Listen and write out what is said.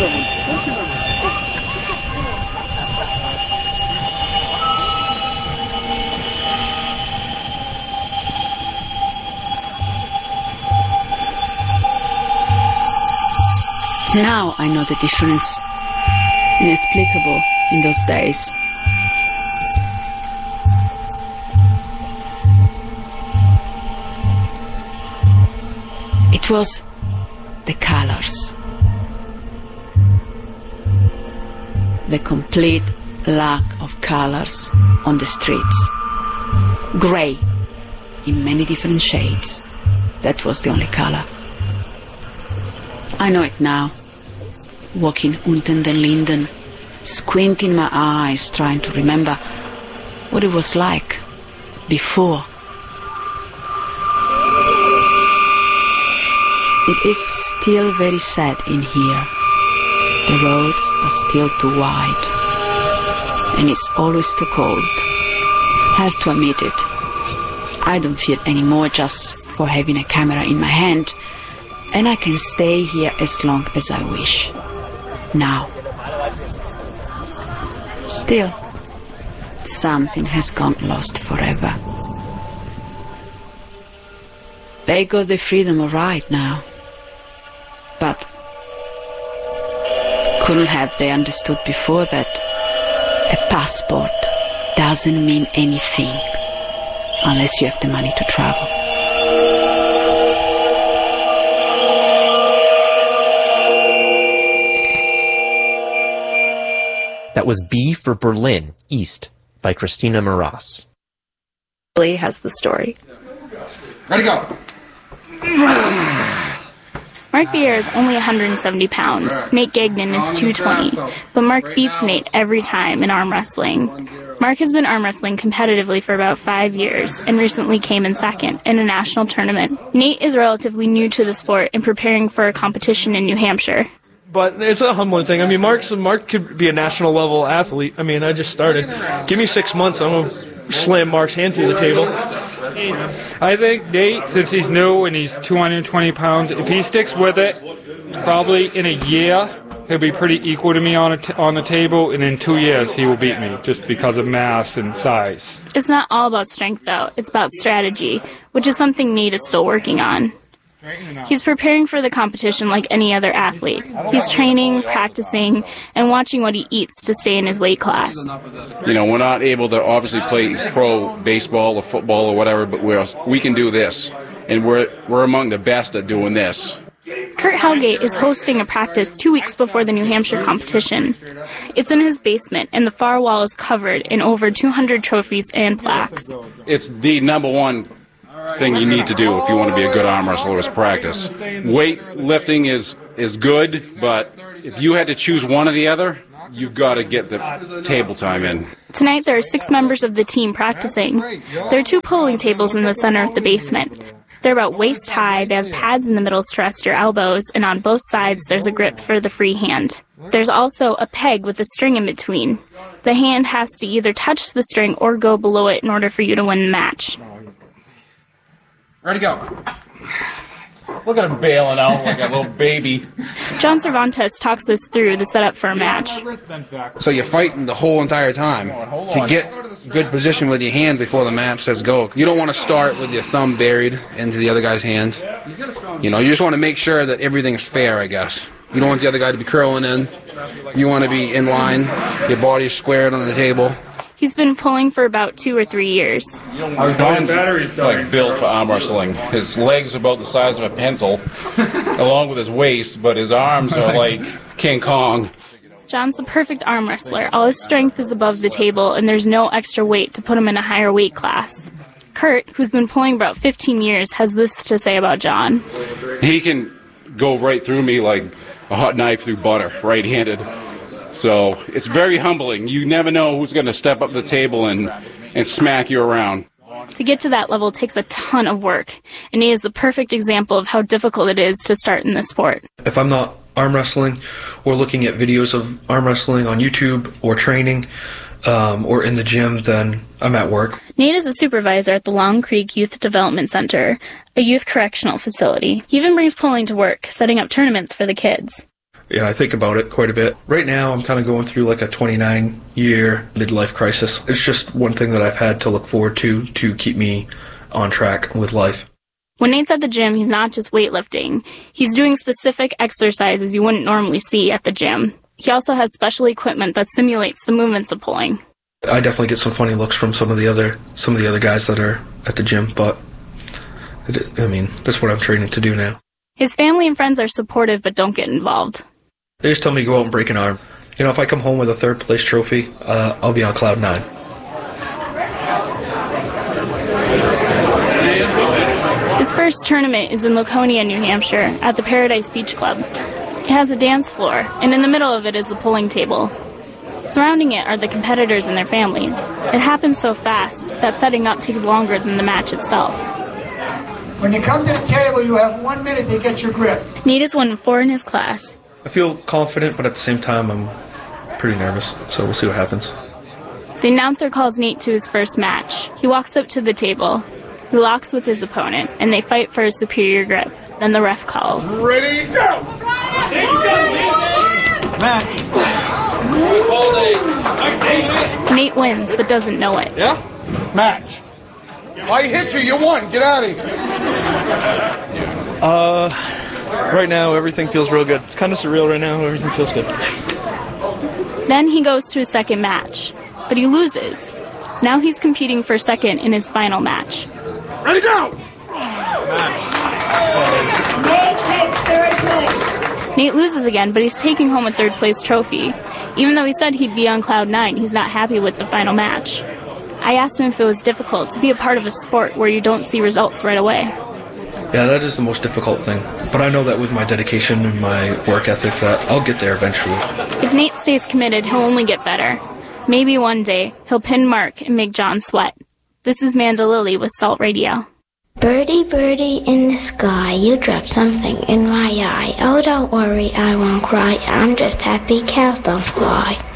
Now I know the difference. Inexplicable in those days. It was the colors. The complete lack of colors on the streets. Grey in many different shades. That was the only color. I know it now. Walking unten den Linden, squinting my eyes, trying to remember what it was like before. It is still very sad in here. The roads are still too wide, and it's always too cold. Have to admit it. I don't feel anymore just for having a camera in my hand, and I can stay here as long as I wish. Now. Still, something has gone lost forever. They got the freedom all right now. But couldn't have they understood before that a passport doesn't mean anything unless you have the money to travel? That was B for Berlin, East, by Christina Maras. Billy has the story. Ready, go! Mark Vier is only 170 pounds. Nate Gagnon is 220. But Mark beats Nate every time in arm wrestling. Mark has been arm wrestling competitively for about 5 years and recently came in second in a national tournament. Nate is relatively new to the sport and preparing for a competition in New Hampshire. But it's a humbling thing. I mean, Mark could be a national level athlete. I mean, I just started. Give me 6 months, I'm going to slam Mark's hand through the table. I think Nate, since he's new and he's 220 pounds, if he sticks with it, probably in a year, he'll be pretty equal to me on the table, and in 2 years he will beat me just because of mass and size. It's not all about strength, though. It's about strategy, which is something Nate is still working on. He's preparing for the competition like any other athlete. He's training, practicing, and watching what he eats to stay in his weight class. You know, we're not able to obviously play pro baseball or football or whatever, but we can do this, and we're among the best at doing this. Kurt Hellgate is hosting a practice 2 weeks before the New Hampshire competition. It's in his basement, and the far wall is covered in over 200 trophies and plaques. It's the number one thing you need to do if you want to be a good arm wrestler is practice. Weight lifting is good, but if you had to choose one or the other, you've got to get the table time in. Tonight there are 6 members of the team practicing. There are 2 pulling tables in the center of the basement. They're about waist high, they have pads in the middle to rest your elbows, and on both sides there's a grip for the free hand. There's also a peg with a string in between. The hand has to either touch the string or go below it in order for you to win the match. Ready, go. Look at him bailing out like a little baby. John Cervantes talks us through the setup for a match. So you're fighting the whole entire time to get good position with your hand before the match says go. You don't want to start with your thumb buried into the other guy's hand. You know, you just want to make sure that everything's fair, I guess. You don't want the other guy to be curling in. You want to be in line. Your body's squared on the table. He's been pulling for about 2 or 3 years. Don's like built for arm wrestling. His legs are about the size of a pencil, along with his waist, but his arms are like King Kong. John's the perfect arm wrestler. All his strength is above the table, and there's no extra weight to put him in a higher weight class. Kurt, who's been pulling about 15 years, has this to say about John. He can go right through me like a hot knife through butter, right-handed. So it's very humbling. You never know who's going to step up the table and smack you around. To get to that level takes a ton of work, and he is the perfect example of how difficult it is to start in this sport. If I'm not arm wrestling or looking at videos of arm wrestling on YouTube or training or in the gym, then I'm at work. Nate is a supervisor at the Long Creek Youth Development Center, a youth correctional facility. He even brings pulling to work, setting up tournaments for the kids. Yeah, I think about it quite a bit. Right now, I'm kind of going through like a 29-year midlife crisis. It's just one thing that I've had to look forward to keep me on track with life. When Nate's at the gym, he's not just weightlifting. He's doing specific exercises you wouldn't normally see at the gym. He also has special equipment that simulates the movements of pulling. I definitely get some funny looks from some of the other guys that are at the gym, but that's what I'm training to do now. His family and friends are supportive but don't get involved. They just tell me to go out and break an arm. If I come home with a third place trophy, I'll be on cloud 9. His first tournament is in Laconia, New Hampshire, at the Paradise Beach Club. It has a dance floor, and in the middle of it is the pulling table. Surrounding it are the competitors and their families. It happens so fast that setting up takes longer than the match itself. When you come to the table, you have 1 minute to get your grip. Nate has won 4 in his class. I feel confident, but at the same time, I'm pretty nervous, so we'll see what happens. The announcer calls Nate to his first match. He walks up to the table. He locks with his opponent, and they fight for a superior grip. Then the ref calls. Ready, go! Match. Nate wins, but doesn't know it. Yeah? Match. I hit you, you won. Get out of here. Right now, everything feels real good. Kind of surreal right now. Everything feels good. Then he goes to his second match, but he loses. Now he's competing for second in his final match. Ready, go! Nate takes third place. Nate loses again, but he's taking home a third place trophy. Even though he said he'd be on cloud 9, he's not happy with the final match. I asked him if it was difficult to be a part of a sport where you don't see results right away. Yeah, that is the most difficult thing. But I know that with my dedication and my work ethic that I'll get there eventually. If Nate stays committed, he'll only get better. Maybe one day, he'll pin Mark and make John sweat. This is Manda Lily with Salt Radio. Birdie, birdie in the sky, you dropped something in my eye. Oh, don't worry, I won't cry. I'm just happy cows don't fly.